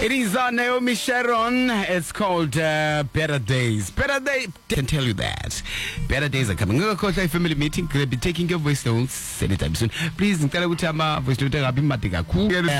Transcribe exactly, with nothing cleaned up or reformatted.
It is uh, Naomi Sharon. It's called uh, Better Days. Better Days. Can tell you that. Better Days are coming. Of course, a family meeting. Could be taking your voice notes anytime soon. Please,